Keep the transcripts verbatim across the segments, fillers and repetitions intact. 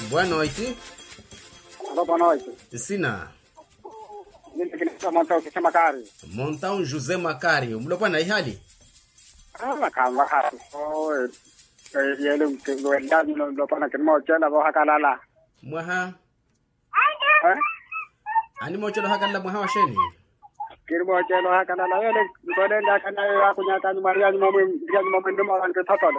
Boa noite. Alô, boa noite. Sina. Nini kinisa Montão José Macari. Montão José Macari. Mlopa na ihali? Ah, kama hapo. Oh, eh yele mkwendani ndo pana kimo chela bo hakalala. Mwaha. Eh? Ani mochelo hakala mwaha washeni. Kirimo chela hakalala yele ngone ndakana ya kunyaka ni Maria ni momu ya ni momu ndo mwanke tatole.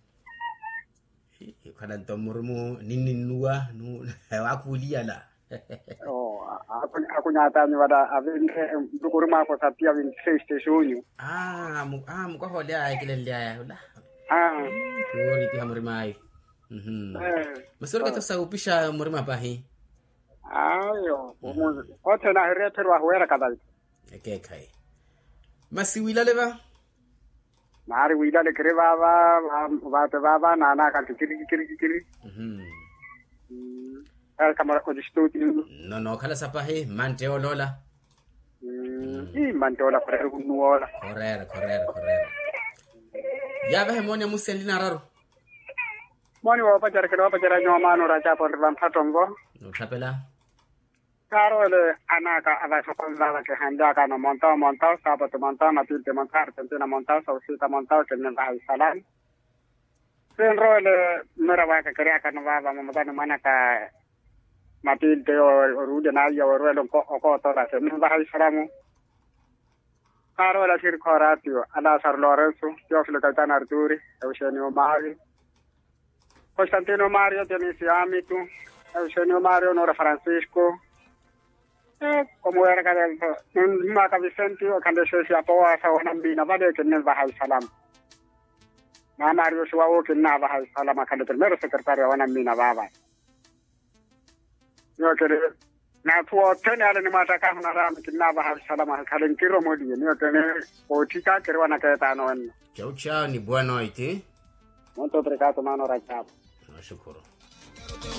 Kana ntomurumu nini nuwa nu wakulia la. Oh, akunyata ni wada avinde dukuruma ko sapia vin station. Ah, mu ah mu ko holia kilelea la. Ah. Kuri ti hamrimai. Mhm. Eh. Masoro ka tasaupisha murima bahi. Ayo, umu. Ote na heretero ahwera kadai. Eke kai. Masiwila leba? Nari wida le kere baba, baba baba nana kan kiri kiri kiri. Mhm. El kamera ko studio. No no kala sapahe manteo lola. Mm, i mantola per unuola. Correr, correr, correr. Ya bahe monya muselina raro. Moni wa pa jar kero pa jar nyoma no raja por van patongo. No tapela. Karo le anaka ava so kon la ke handa ka no monta monta sabat monta na pinte monta tentina monta so sita monta ke ne vai salan. Sen role mera va ka krea ka no va va mo dana manaka Matilde o rude na ya o relo ko ko to la se ne vai salamu. Karo la sir coratio ala Sar Lorenzo, Teofilo Gaetano Arturi, Eugenio Mario. Costantino Mario Dionisio Amitu, Eugenio Mario Nora Francisco. Eh, como era que un Maca Vicente o cuando se hacía toda esa bambina, vale que no baja el salam. Na Mario Suau que no baja el salam, cuando el primero secretario de bambina baba. Yo que na tuo tena le mata ka na ram que no baja el salam, cuando en kiro modi, yo que o chica que wana que ta no en. Ciao ciao ni buona noite. Molto pregato mano ragazzo. No, shukuru.